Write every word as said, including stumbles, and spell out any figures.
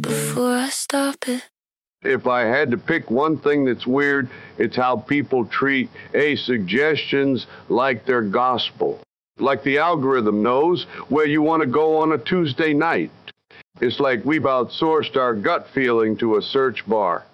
before I stop it. If I had to pick one thing that's weird, it's how people treat A suggestions like they're gospel. Like the algorithm knows where you want to go on a Tuesday night. It's like we've outsourced our gut feeling to a search bar.